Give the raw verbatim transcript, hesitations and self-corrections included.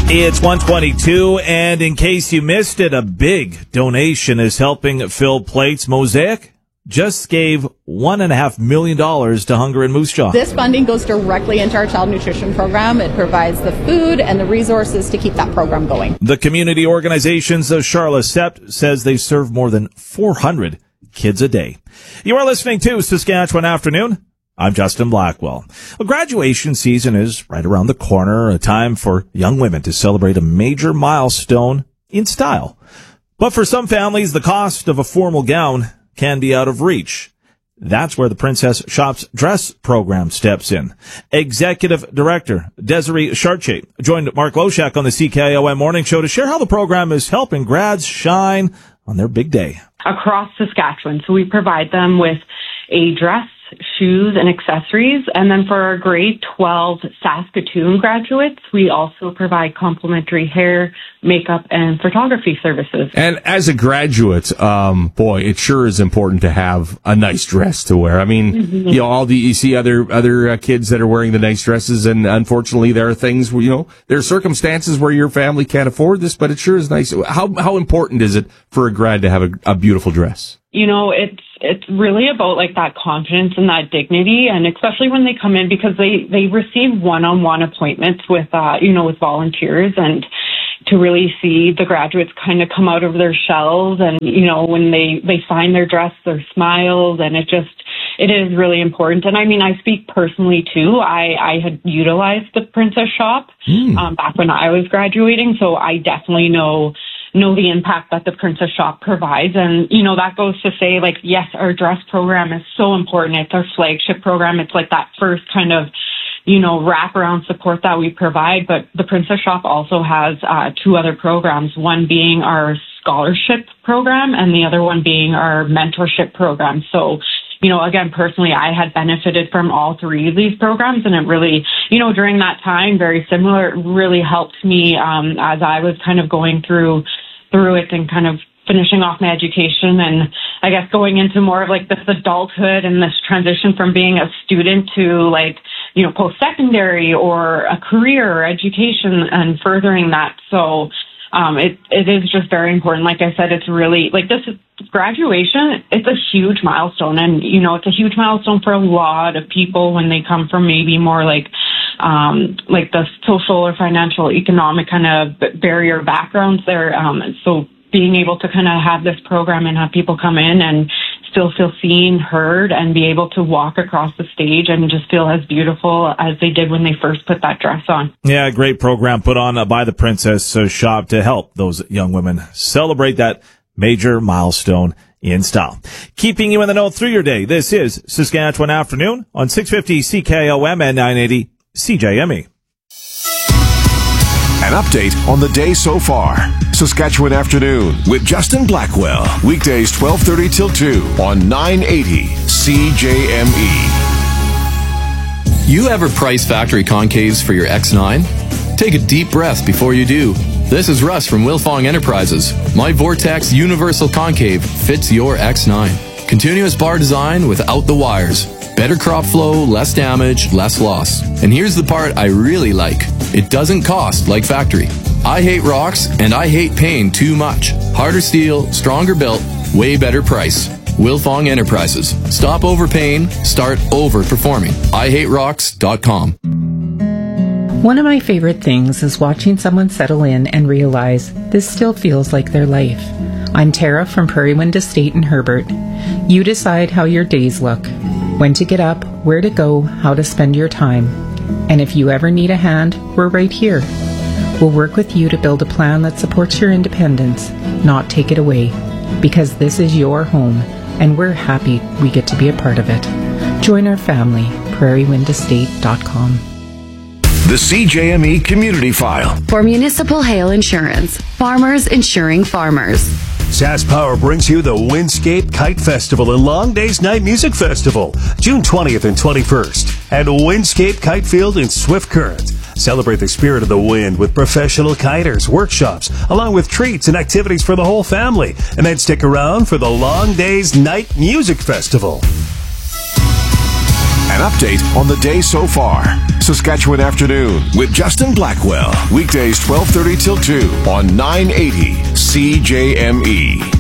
It's one twenty-two, and in case you missed it, a big donation is helping fill plates. Mosaic just gave one and a half million dollars to Hunger in Moose Jaw. This funding goes directly into our child nutrition program. It provides the food and the resources to keep that program going. The community organization's Charlotte Sept says they serve more than four hundred kids a day. You are listening to Saskatchewan Afternoon. I'm Justin Blackwell. Well, graduation season is right around the corner, a time for young women to celebrate a major milestone in style. But for some families, the cost of a formal gown can be out of reach. That's where the Princess Shops Dress Program steps in. Executive Director Desiree Chartier joined Mark Loshak on the C K I O M Morning Show to share how the program is helping grads shine on their big day. Across Saskatchewan, so we provide them with a dress, shoes, and accessories. And then for our grade twelve Saskatoon graduates, we also provide complimentary hair, makeup, and photography services. And as a graduate, um, boy, it sure is important to have a nice dress to wear. I mean, mm-hmm. you know, all the, you see other, other uh, kids that are wearing the nice dresses, and unfortunately there are things where, you know, there are circumstances where your family can't afford this, but it sure is nice. How, how important is it for a grad to have a, a beautiful dress? You know, it's, it's really about like that confidence and that dignity, and especially when they come in, because they, they receive one-on-one appointments with, uh, you know, with volunteers, and to really see the graduates kind of come out of their shells, and, you know, when they, they find their dress, their smiles, and it just, it is really important. And I mean, I speak personally too. I, I had utilized the Princess Shop, mm. um, back when I was graduating. So I definitely know, know the impact that the Princess Shop provides. And, you know, that goes to say, like, yes, our dress program is so important. It's our flagship program. It's like that first kind of, you know, wraparound support that we provide. But the Princess Shop also has uh, two other programs, one being our scholarship program and the other one being our mentorship program. So, you know, again, personally, I had benefited from all three of these programs, and it really, you know, during that time, very similar, it really helped me um, as I was kind of going through through it and kind of finishing off my education, and I guess going into more of like this adulthood and this transition from being a student to like, you know, post-secondary or a career or education and furthering that. So um, it it is just very important. Like I said, it's really like this is graduation. It's a huge milestone, and you know, it's a huge milestone for a lot of people when they come from maybe more like um, like the social or financial, economic kind of barrier backgrounds there. Um, so being able to kind of have this program and have people come in and still feel seen, heard, and be able to walk across the stage and just feel as beautiful as they did when they first put that dress on. Yeah, great program put on by the Princess Shop to help those young women celebrate that major milestone in style. Keeping you in the know through your day, this is Saskatchewan Afternoon on six fifty C K O M and nine eighty C J M E. An update on the day so far. Saskatchewan Afternoon with Justin Blackwell. Weekdays twelve thirty till two on nine eighty C J M E. You ever price factory concaves for your X nine? Take a deep breath before you do. This is Russ from Wilfong Enterprises. My Vortex Universal Concave fits your X nine. Continuous bar design without the wires. Better crop flow, less damage, less loss. And here's the part I really like. It doesn't cost like factory. I hate rocks and I hate paying too much. Harder steel, stronger built, way better price. Wilfong Enterprises. Stop overpaying, start overperforming. I hate rocks dot com. One of my favorite things is watching someone settle in and realize this still feels like their life. I'm Tara from Prairie Wind Estate in Herbert. You decide how your days look, when to get up, where to go, how to spend your time. And if you ever need a hand, we're right here. We'll work with you to build a plan that supports your independence, not take it away. Because this is your home, and we're happy we get to be a part of it. Join our family, prairie wind estate dot com. The C J M E Community File. For Municipal Hail Insurance, farmers insuring farmers. SaskPower brings you the Windscape Kite Festival and Long Days Night Music Festival, June twentieth and twenty-first, at Windscape Kite Field in Swift Current. Celebrate the spirit of the wind with professional kiters, workshops, along with treats and activities for the whole family. And then stick around for the Long Days Night Music Festival. An update on the day so far. Saskatchewan Afternoon with Justin Blackwell. Weekdays twelve thirty till two on nine eighty C J M E.